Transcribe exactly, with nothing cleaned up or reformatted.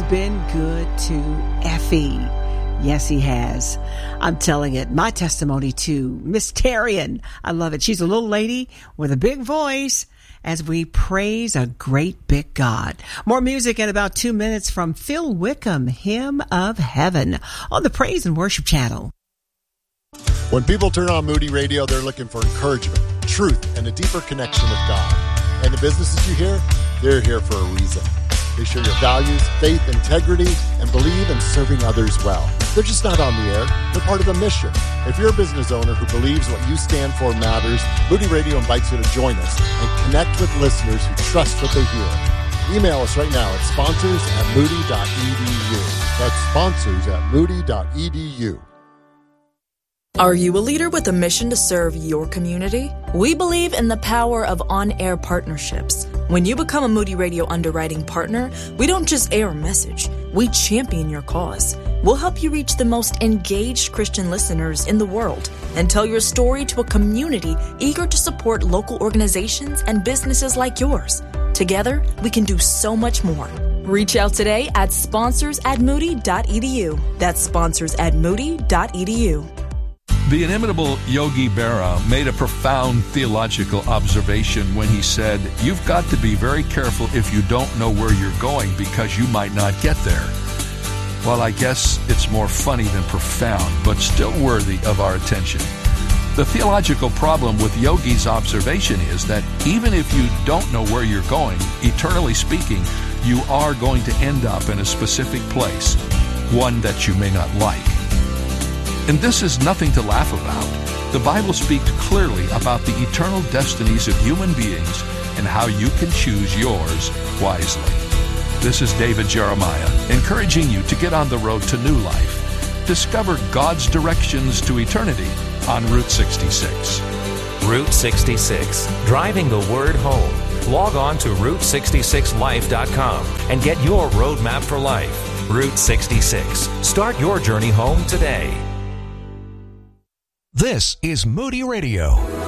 been good to Effie. Yes, he has. I'm telling it. My testimony too. Miss Terrian. I love it. She's a little lady with a big voice as we praise a great big God. More music in about two minutes from Phil Wickham, Hymn of Heaven, on the Praise and Worship Channel. When people turn on Moody Radio, they're looking for encouragement, truth, and a deeper connection with God. And the businesses you hear, they're here for a reason. They share your values, faith, integrity, and believe in serving others well. They're just not on the air. They're part of a mission. If you're a business owner who believes what you stand for matters, Moody Radio invites you to join us and connect with listeners who trust what they hear. Email us right now at sponsors at moody dot e d u. That's sponsors at moody dot e d u. Are you a leader with a mission to serve your community? We believe in the power of on-air partnerships. When you become a Moody Radio underwriting partner, we don't just air a message, we champion your cause. We'll help you reach the most engaged Christian listeners in the world and tell your story to a community eager to support local organizations and businesses like yours. Together, we can do so much more. Reach out today at sponsors at moody dot e d u. That's sponsors at moody dot e d u. The inimitable Yogi Berra made a profound theological observation when he said, "You've got to be very careful if you don't know where you're going because you might not get there." Well, I guess it's more funny than profound, but still worthy of our attention. The theological problem with Yogi's observation is that even if you don't know where you're going, eternally speaking, you are going to end up in a specific place, one that you may not like. And this is nothing to laugh about. The Bible speaks clearly about the eternal destinies of human beings and how you can choose yours wisely. This is David Jeremiah, encouraging you to get on the road to new life. Discover God's directions to eternity on Route sixty-six. Route sixty-six, driving the word home. Log on to route sixty-six life dot com and get your roadmap for life. Route sixty-six. Start your journey home today. This is Moody Radio.